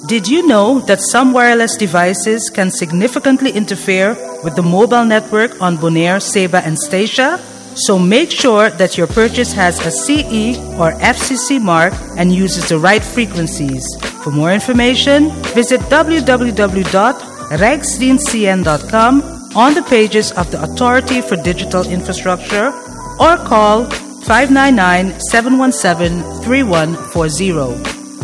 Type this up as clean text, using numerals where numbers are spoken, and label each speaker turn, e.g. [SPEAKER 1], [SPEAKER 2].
[SPEAKER 1] Did you know that some wireless devices can significantly interfere with the mobile network on Bonaire, Ceiba, and Statia? So make sure that your purchase has a CE or FCC mark and uses the right frequencies. For more information, visit www.regsdincn.com on the pages of the Authority for Digital Infrastructure or call 599-717-3140.